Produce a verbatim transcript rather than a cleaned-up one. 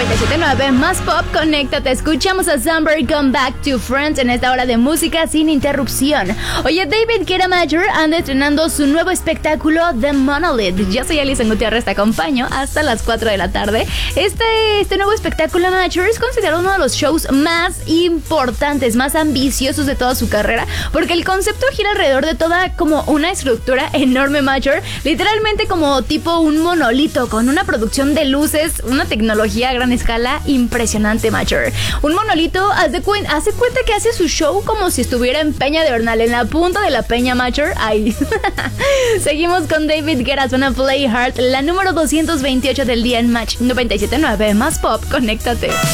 noventa y siete punto nueve más pop, conéctate. Escuchamos a Sunbury Come Back to Friends en esta hora de música sin interrupción. Oye, David Guetta Major anda estrenando su nuevo espectáculo The Monolith. Yo soy Alison Gutiérrez, te acompaño hasta las cuatro de la tarde. Este, este nuevo espectáculo Major es considerado uno de los shows más importantes, más ambiciosos de toda su carrera, porque el concepto gira alrededor de toda como una estructura enorme Major, literalmente como tipo un monolito con una producción de luces, una tecnología a gran escala impresionante Major. Un monolito hace, cu- hace cuenta que hace su show como si estuviera en Peña de Bernal, en la punta de la Peña Major. Ahí. Seguimos con David Guetta, suena Play Hard, la número doscientos veintiocho del día en Match noventa y siete punto nueve más pop, conéctate.